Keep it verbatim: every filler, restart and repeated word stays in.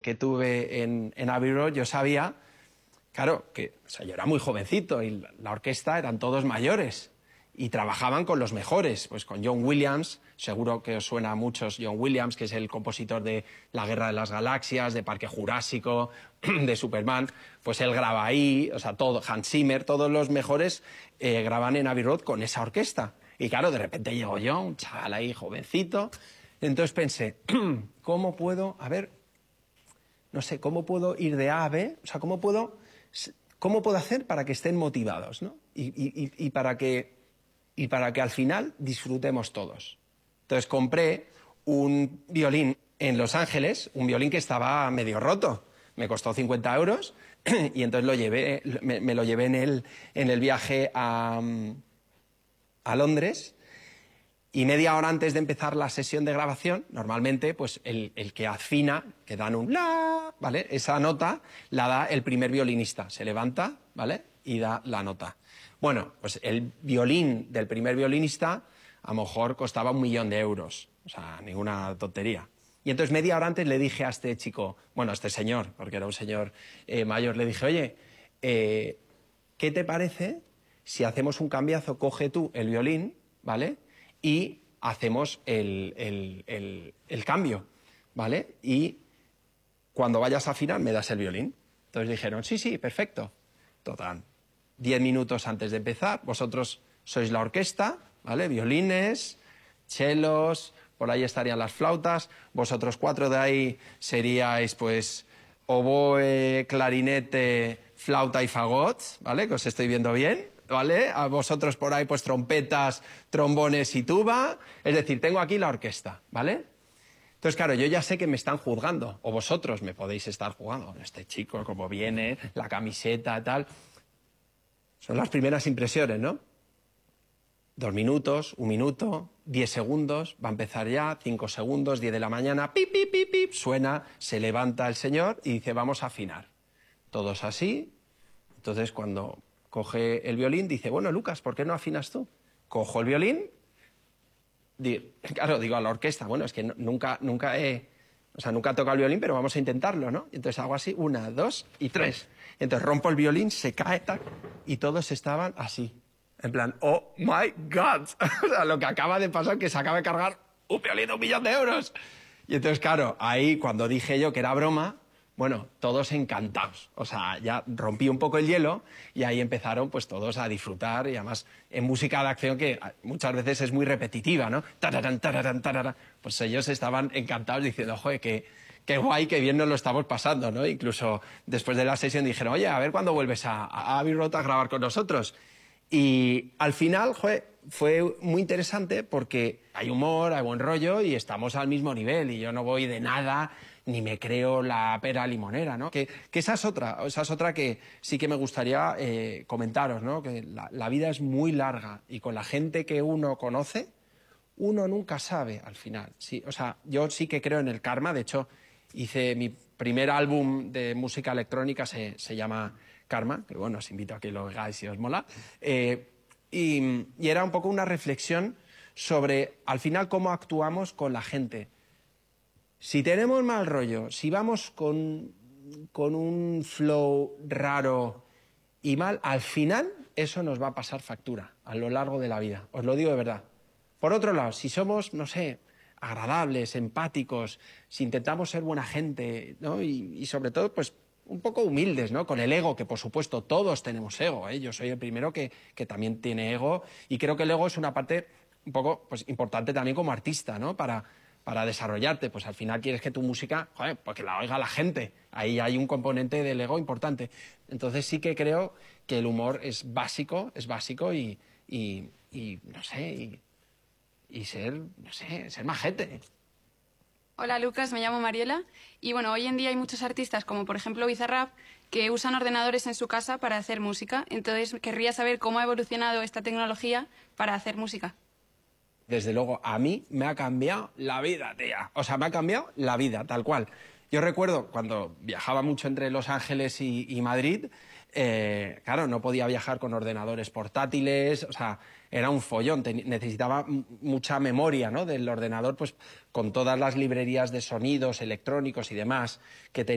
que tuve en, en Abbey Road, yo sabía, claro, que o sea, yo era muy jovencito y la, la orquesta eran todos mayores y trabajaban con los mejores, pues con John Williams, seguro que os suena a muchos John Williams, que es el compositor de La Guerra de las Galaxias, de Parque Jurásico, de Superman, pues él graba ahí, o sea, todo, Hans Zimmer, todos los mejores eh, graban en Abbey Road con esa orquesta. Y claro, de repente llego yo, un chaval ahí jovencito, entonces pensé, ¿cómo puedo, a ver, no sé, cómo puedo ir de A a B? O sea, ¿cómo puedo, cómo puedo hacer para que estén motivados, ¿no? Y, y, y, para que, y para que al final disfrutemos todos. Entonces compré un violín en Los Ángeles, un violín que estaba medio roto. Me costó cincuenta euros y entonces lo llevé, me, me lo llevé en el, en el viaje a, a Londres. Y media hora antes de empezar la sesión de grabación, normalmente, pues el, el que afina, que dan un la, ¿vale? Esa nota la da el primer violinista. Se levanta, ¿vale? Y da la nota. Bueno, pues el violín del primer violinista a lo mejor costaba un millón de euros. O sea, ninguna tontería. Y entonces media hora antes le dije a este chico, bueno, a este señor, porque era un señor eh, mayor, le dije, oye, eh, ¿qué te parece si hacemos un cambiazo? Coge tú el violín, ¿vale? Y hacemos el, el, el, el cambio, ¿vale? Y cuando vayas a afinar me das el violín. Entonces dijeron, sí, sí, perfecto. Total, diez minutos antes de empezar, vosotros sois la orquesta, ¿vale? Violines, chelos, por ahí estarían las flautas, vosotros cuatro de ahí seríais, pues, oboe, clarinete, flauta y fagot, ¿vale? Que os estoy viendo bien. ¿Vale? A vosotros por ahí, pues, trompetas, trombones y tuba. Es decir, tengo aquí la orquesta, ¿vale? Entonces, claro, yo ya sé que me están juzgando, o vosotros me podéis estar juzgando. Este chico, cómo viene, la camiseta, tal. Son las primeras impresiones, ¿no? Dos minutos, un minuto, diez segundos, va a empezar ya, cinco segundos, diez de la mañana, pip, pip, pip, pip, suena, se levanta el señor y dice, vamos a afinar. Todos así. Entonces, cuando coge el violín, dice, bueno, Lucas, ¿por qué no afinas tú? Cojo el violín, di, claro, digo a la orquesta, bueno, es que no, nunca, nunca he, o sea, nunca he tocado el violín, pero vamos a intentarlo, ¿no? Entonces hago así, una, dos y tres. Entonces rompo el violín, se cae, tac, y todos estaban así, en plan, oh my God, o sea, lo que acaba de pasar, que se acaba de cargar un violín de un millón de euros. Y entonces, claro, ahí cuando dije yo que era broma, bueno, todos encantados. O sea, ya rompí un poco el hielo y ahí empezaron pues todos a disfrutar y además en música de acción que muchas veces es muy repetitiva, ¿no? Tararán, tararán, tararán. Pues ellos estaban encantados diciendo, joder, qué, qué guay, qué bien nos lo estamos pasando, ¿no? Incluso después de la sesión dijeron, oye, a ver cuándo vuelves a, a Abbey Road a grabar con nosotros. Y al final, joder, fue muy interesante porque hay humor, hay buen rollo y estamos al mismo nivel y yo no voy de nada ni me creo la pera limonera, ¿no? Que, que esa es otra, esa es otra que sí que me gustaría eh, comentaros, ¿no? Que la, la vida es muy larga y con la gente que uno conoce, uno nunca sabe al final. Sí, o sea, yo sí que creo en el karma, de hecho, hice mi primer álbum de música electrónica, se, se llama Karma, que bueno, os invito a que lo oigáis si os mola, eh, y, y era un poco una reflexión sobre, al final, cómo actuamos con la gente. Si tenemos mal rollo, si vamos con, con un flow raro y mal, al final eso nos va a pasar factura a lo largo de la vida. Os lo digo de verdad. Por otro lado, si somos, no sé, agradables, empáticos, si intentamos ser buena gente, ¿no? y, y sobre todo, pues, un poco humildes, ¿no? Con el ego, que por supuesto todos tenemos ego, ¿eh? Yo soy el primero que, que también tiene ego y creo que el ego es una parte un poco pues, importante también como artista, ¿no? Para... para desarrollarte, pues al final quieres que tu música, joder, pues que la oiga la gente. Ahí hay un componente del ego importante. Entonces sí que creo que el humor es básico, es básico y, y, y no sé, y, y ser, no sé, ser majete. Hola Lucas, me llamo Mariela y bueno, hoy en día hay muchos artistas como por ejemplo Bizarrap que usan ordenadores en su casa para hacer música. Entonces querría saber cómo ha evolucionado esta tecnología para hacer música. Desde luego, a mí me ha cambiado la vida, tía. O sea, me ha cambiado la vida, tal cual. Yo recuerdo cuando viajaba mucho entre Los Ángeles y, y Madrid, eh, claro, no podía viajar con ordenadores portátiles, o sea, era un follón. Te, necesitaba mucha memoria, ¿no? Del ordenador, pues con todas las librerías de sonidos electrónicos y demás que tenía.